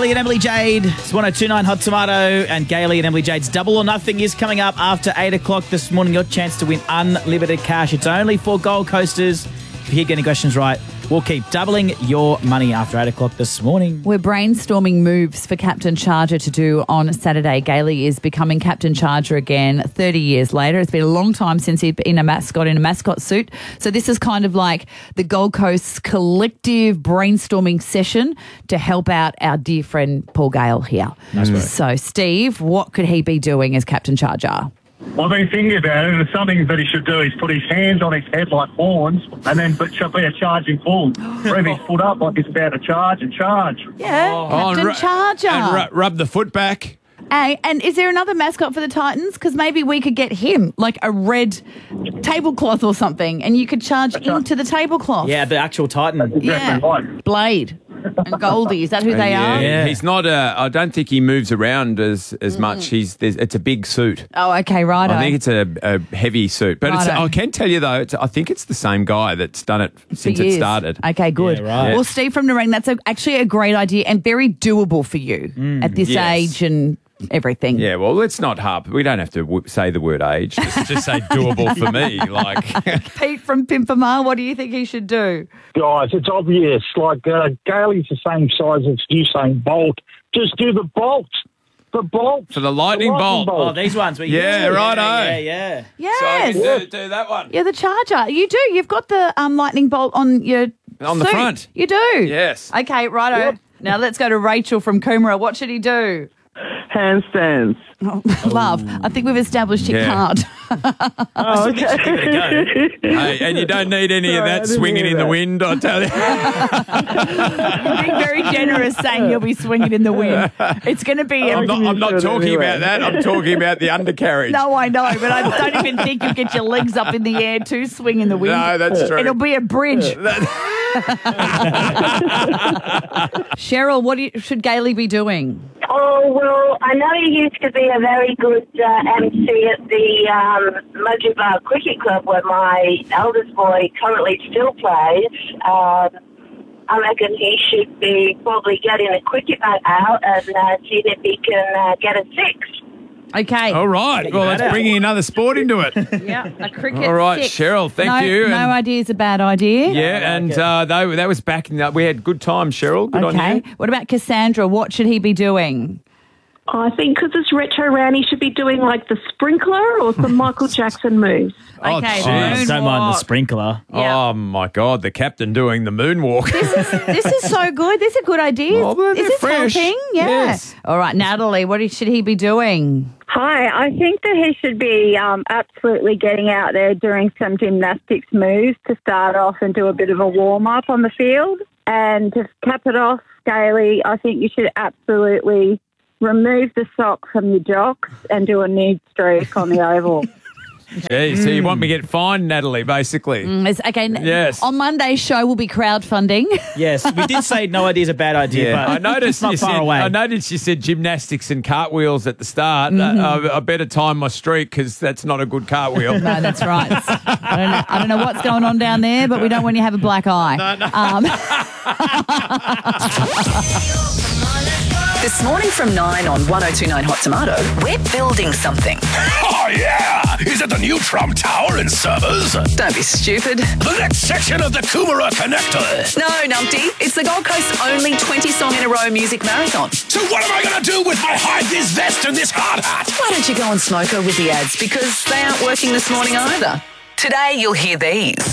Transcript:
Gailey and Emily Jade. It's 102.9 Hot Tomato, and Gailey and Emily Jade's Double or Nothing is coming up after 8 o'clock this morning. Your chance to win unlimited cash. It's only for Gold Coasters. If you get any questions right, we'll keep doubling your money after 8 o'clock this morning. We're brainstorming moves for Captain Charger to do on Saturday. Gailey is becoming Captain Charger again 30 years later. It's been a long time since he'd been a mascot suit. So this is kind of like the Gold Coast's collective brainstorming session to help out our dear friend Paul Gale here. Nice work. So, Steve, what could he be doing as Captain Charger? I've been thinking about it, and something that he should do is put his hands on his head like horns and then be a charging bull. Rev his foot up like he's about to charge and charge. Yeah, Captain Charger. And rub the foot back. And is there another mascot for the Titans? Because maybe we could get him, like a red tablecloth or something, and you could charge into the tablecloth. Yeah, the actual Titan. Yeah. Right. Blade and Goldie. Is that who they are? Yeah. He's not I don't think he moves around as much. It's a big suit. Oh, okay, right. I think it's a heavy suit. But I can tell you, though, I think it's the same guy that's done it since it started. Okay, good. Yeah, right. Well, Steve from Nerang, that's actually a great idea and very doable for you at this age and everything. Yeah, well, let's not harp. We don't have to say the word age. Just say doable for me. Like Pete from Pimpamar, what do you think he should do? Guys, it's obvious. Like, Gailey's the same size as Usain Bolt. Just do the bolt. The bolt. for the lightning bolt. Oh, these ones. Yeah, righto. Yeah. Yes. So you do that one. You're the Charger. You do. You've got the lightning bolt on your On the suit. front. You do. Yes. Okay, righto. Yep. Now let's go to Rachel from Coomera. What should he do? Handstands. Oh, love, I think we've established you Yeah. can't. Oh, okay. Hey, and you don't need any of Sorry, I that didn't swinging hear in the that. wind, I tell you. You're being very generous saying you'll be swinging in the wind. It's going to be... I'm not should talking anyway. about that. I'm talking about the undercarriage. No, I know, but I don't even think you'll get your legs up in the air to swing in the wind. No, that's true. It'll be a bridge. Cheryl, what should Gailey be doing? Oh, well, I know he used to be a very good MC at the Mudgeerbar Cricket Club where my eldest boy currently still plays. I reckon he should be probably getting a cricket bat out and seeing if he can get a six. Okay. All right. Well, that's bringing another sport into it. Yeah, a cricket All right, six. Cheryl, thank you. No And- idea is a bad idea. Yeah, and that was back in we had good times, Cheryl. Good on Okay. you. What about Cassandra? What should he be doing? I think because it's retro round, he should be doing like the sprinkler or some Michael Jackson moves. Oh, Okay, jeez. Don't mind the moonwalk. sprinkler. Yeah. Oh, my God, the captain doing the moonwalk. This is so good. This is a good idea. Oh, they're is this fresh. helping? Yeah. Yes. All right, Natalie, what should he be doing? Hi, I think that he should be absolutely getting out there doing some gymnastics moves to start off and do a bit of a warm-up on the field. And to cap it off, Gailey, I think you should absolutely remove the sock from your jocks and do a nude streak on the oval. Gee, so you want me to get fined, Natalie, basically? Okay. Yes. On Monday's show, we'll be crowdfunding. Yes, we did say no idea is a bad idea, but I noticed it's not you far said. away. I noticed you said gymnastics and cartwheels at the start. I better time my streak because that's not a good cartwheel. No, that's right. I don't know what's going on down there, but we don't want you to have a black eye. This morning from 9 on 1029 Hot Tomato, we're building something. Oh, yeah! Is it the new Trump Tower and servers? Don't be stupid. The next section of the Coomera Connector. No, Numpty. It's the Gold Coast's only 20-song-in-a-row music marathon. So what am I going to do with my high-vis vest and this hard hat? Why don't you go on Smoker with the ads? Because they aren't working this morning either. Today, you'll hear these.